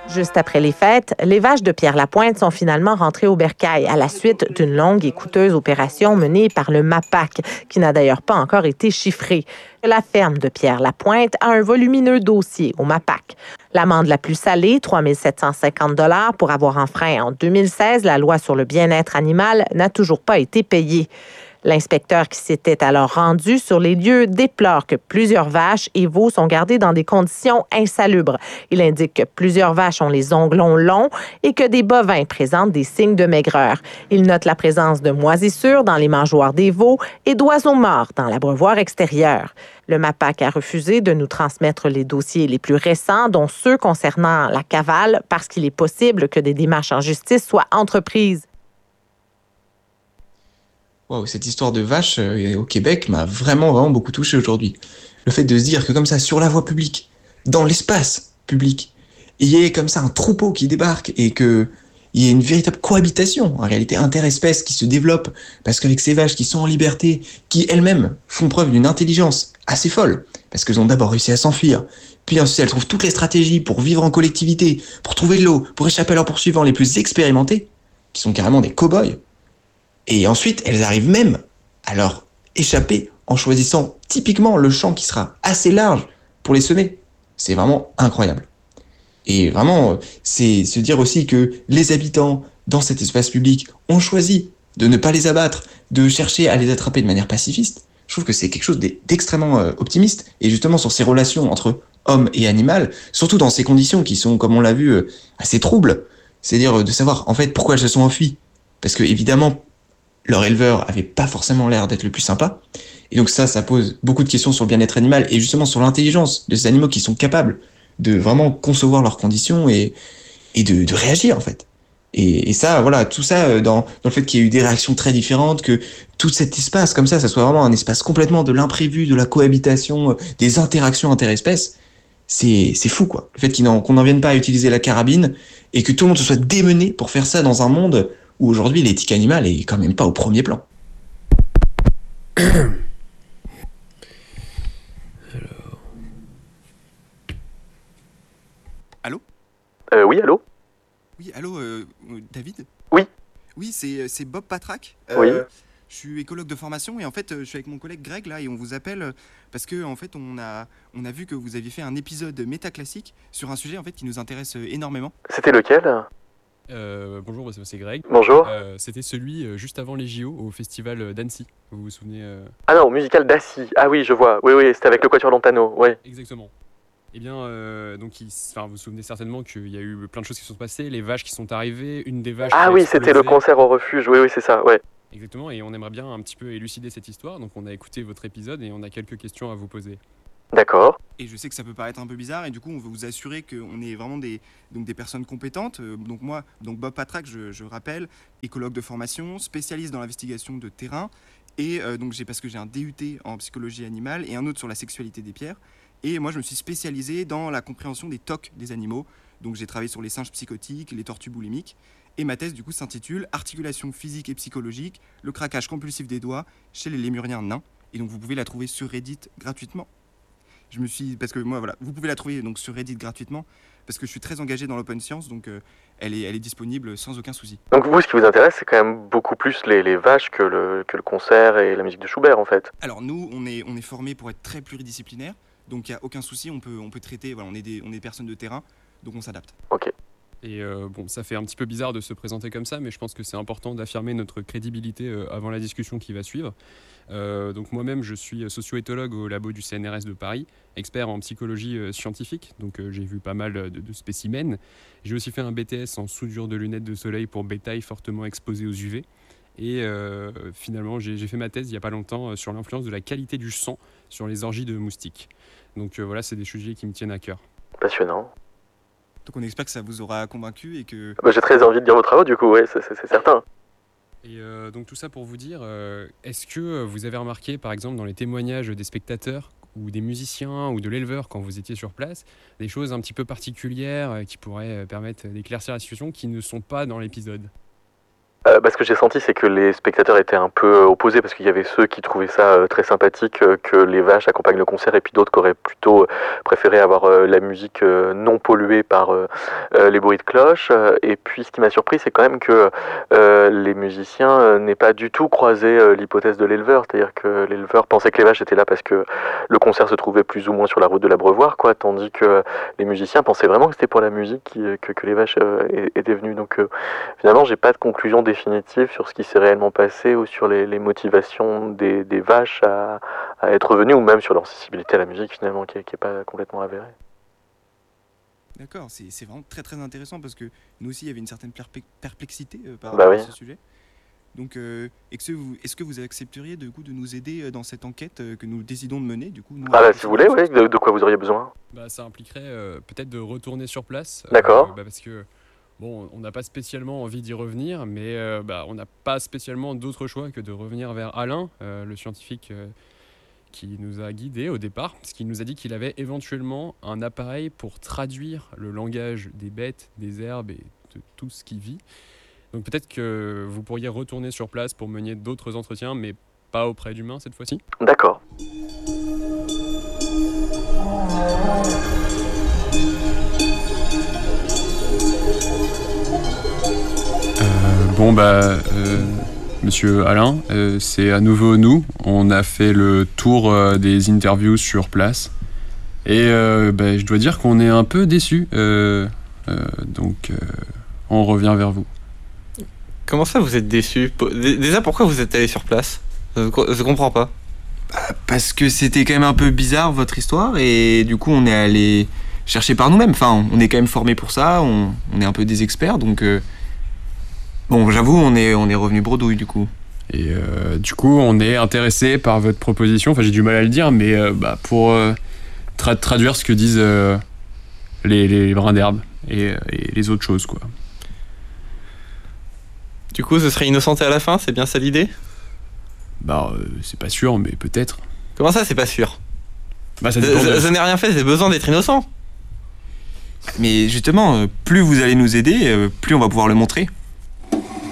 Juste après les fêtes, les vaches de Pierre Lapointe sont finalement rentrées au bercail à la suite d'une longue et coûteuse opération menée par le MAPAC, qui n'a d'ailleurs pas encore été chiffrée. La ferme de Pierre Lapointe a un volumineux dossier au MAPAC. L'amende la plus salée, 3 750 $ pour avoir enfreint en 2016 la loi sur le bien-être animal, n'a toujours pas été payée. L'inspecteur qui s'était alors rendu sur les lieux déplore que plusieurs vaches et veaux sont gardés dans des conditions insalubres. Il indique que plusieurs vaches ont les ongles longs et que des bovins présentent des signes de maigreur. Il note la présence de moisissures dans les mangeoires des veaux et d'oiseaux morts dans l'abreuvoir extérieur. Le MAPAC a refusé de nous transmettre les dossiers les plus récents, dont ceux concernant la cavale, parce qu'il est possible que des démarches en justice soient entreprises. Waouh, cette histoire de vache au Québec m'a vraiment beaucoup touché aujourd'hui. Le fait de se dire que comme ça, sur la voie publique, dans l'espace public, il y ait comme ça un troupeau qui débarque et que il y ait une véritable cohabitation, en réalité interespèce qui se développe, parce qu'avec ces vaches qui sont en liberté, qui elles-mêmes font preuve d'une intelligence assez folle, parce qu'elles ont d'abord réussi à s'enfuir, puis ensuite elles trouvent toutes les stratégies pour vivre en collectivité, pour trouver de l'eau, pour échapper à leurs poursuivants les plus expérimentés, qui sont carrément des cow-boys. Et ensuite, elles arrivent même à leur échapper en choisissant typiquement le champ qui sera assez large pour les semer. C'est vraiment incroyable. Et vraiment, c'est se dire aussi que les habitants dans cet espace public ont choisi de ne pas les abattre, de chercher à les attraper de manière pacifiste. Je trouve que c'est quelque chose d'extrêmement optimiste. Et justement, sur ces relations entre homme et animal, surtout dans ces conditions qui sont, comme on l'a vu, assez troubles, c'est-à-dire de savoir en fait pourquoi elles se sont enfuies. Parce que évidemment, leur éleveur avait pas forcément l'air d'être le plus sympa. Et donc ça pose beaucoup de questions sur le bien-être animal et justement sur l'intelligence de ces animaux qui sont capables de vraiment concevoir leurs conditions et de réagir en fait. Et ça, voilà, tout ça dans le fait qu'il y ait eu des réactions très différentes, que tout cet espace comme ça soit vraiment un espace complètement de l'imprévu, de la cohabitation, des interactions interespèces, c'est fou quoi. Le fait qu'on n'en vienne pas à utiliser la carabine et que tout le monde se soit démené pour faire ça dans un monde où aujourd'hui l'éthique animale est quand même pas au premier plan. Allô? Oui, allô? Oui, allô, David? Oui. Oui, c'est Bob Patrac. Oui. Je suis écologue de formation et en fait, je suis avec mon collègue Greg là et on vous appelle parce que en fait, on a vu que vous aviez fait un épisode métaclassique sur un sujet en fait qui nous intéresse énormément. C'était lequel? Bonjour, c'est Greg. Bonjour. C'était celui juste avant les JO au festival d'Annecy. Vous vous souvenez Ah non, musical d'Assis. Ah oui, je vois. Oui, c'était avec le Quatuor Lontano. Oui. Exactement. Eh bien, donc, vous vous souvenez certainement qu'il y a eu plein de choses qui se sont passées, les vaches qui sont arrivées, une des vaches. Ah oui, c'était le concert au refuge. Oui, c'est ça. Ouais. Exactement. Et on aimerait bien un petit peu élucider cette histoire. Donc, on a écouté votre épisode et on a quelques questions à vous poser. D'accord. Et je sais que ça peut paraître un peu bizarre et du coup on veut vous assurer qu'on est vraiment des personnes compétentes. Donc moi, Bob Patrac, je rappelle, écologue de formation, spécialiste dans l'investigation de terrain et parce que j'ai un DUT en psychologie animale et un autre sur la sexualité des pierres. Et moi je me suis spécialisé dans la compréhension des TOC des animaux. Donc j'ai travaillé sur les singes psychotiques, les tortues boulimiques. Et ma thèse du coup s'intitule Articulation physique et psychologique, le craquage compulsif des doigts chez les lémuriens nains. Et donc vous pouvez la trouver sur Reddit gratuitement. Parce que moi voilà, vous pouvez la trouver donc sur Reddit gratuitement parce que je suis très engagé dans l'open science, donc elle est disponible sans aucun souci. Donc vous, ce qui vous intéresse, c'est quand même beaucoup plus les vaches que le concert et la musique de Schubert en fait. Alors nous, on est formés pour être très pluridisciplinaire, donc il y a aucun souci, on peut traiter. Voilà, on est des personnes de terrain, donc on s'adapte. Ok. Et ça fait un petit peu bizarre de se présenter comme ça, mais je pense que c'est important d'affirmer notre crédibilité avant la discussion qui va suivre. Donc moi-même, je suis socio-éthologue au labo du CNRS de Paris, expert en psychologie scientifique, donc j'ai vu pas mal de spécimens. J'ai aussi fait un BTS en soudure de lunettes de soleil pour bétail fortement exposé aux UV. Et finalement, j'ai fait ma thèse il n'y a pas longtemps sur l'influence de la qualité du sang sur les orgies de moustiques. Donc voilà, c'est des sujets qui me tiennent à cœur. Passionnant. Donc on espère que ça vous aura convaincu et que... J'ai très envie de dire vos travaux du coup, ouais, c'est certain. Et donc tout ça pour vous dire, est-ce que vous avez remarqué par exemple dans les témoignages des spectateurs ou des musiciens ou de l'éleveur quand vous étiez sur place, des choses un petit peu particulières qui pourraient permettre d'éclaircir la situation qui ne sont pas dans l'épisode? Ce que j'ai senti, c'est que les spectateurs étaient un peu opposés, parce qu'il y avait ceux qui trouvaient ça très sympathique que les vaches accompagnent le concert, et puis d'autres qui auraient plutôt préféré avoir la musique non polluée par les bruits de cloche. Et puis ce qui m'a surpris, c'est quand même que les musiciens n'aient pas du tout croisé l'hypothèse de l'éleveur, c'est-à-dire que l'éleveur pensait que les vaches étaient là parce que le concert se trouvait plus ou moins sur la route de l'Abreuvoir, quoi, tandis que les musiciens pensaient vraiment que c'était pour la musique que les vaches étaient venues. Donc finalement, j'ai pas de conclusion définitive sur ce qui s'est réellement passé ou sur les motivations des vaches à être venues, ou même sur leur sensibilité à la musique finalement qui est pas complètement avérée. D'accord, c'est vraiment très très intéressant parce que nous aussi il y avait une certaine perplexité par Bah rapport oui. à ce sujet. Donc est-ce que vous accepteriez du coup de nous aider dans cette enquête que nous décidons de mener du coup nous, Si vous voulez, oui, de quoi vous auriez besoin? Ça impliquerait peut-être de retourner sur place. D'accord. Parce que bon, on n'a pas spécialement envie d'y revenir, mais on n'a pas spécialement d'autre choix que de revenir vers Alain, le scientifique qui nous a guidés au départ, parce qu'il nous a dit qu'il avait éventuellement un appareil pour traduire le langage des bêtes, des herbes et de tout ce qui vit. Donc peut-être que vous pourriez retourner sur place pour mener d'autres entretiens, mais pas auprès d'humains cette fois-ci. D'accord. Monsieur Alain, c'est à nouveau nous. On a fait le tour des interviews sur place. Et je dois dire qu'on est un peu déçus. Donc, on revient vers vous. Comment ça, vous êtes déçu? Déjà, pourquoi vous êtes allé sur place? Je comprends pas. Parce que c'était quand même un peu bizarre votre histoire, et du coup on est allé chercher par nous-mêmes. Enfin, on est quand même formés pour ça, on est un peu des experts, donc bon, j'avoue, on est revenu bredouille du coup. Et du coup, on est intéressé par votre proposition. Enfin, j'ai du mal à le dire, mais pour traduire ce que disent les brins d'herbe et les autres choses, quoi. Du coup, ce serait innocenté à la fin, c'est bien ça l'idée? C'est pas sûr, mais peut-être. Comment ça, c'est pas sûr? Ça dépend Je n'ai rien fait, j'ai besoin d'être innocent. Mais justement, plus vous allez nous aider, plus on va pouvoir le montrer.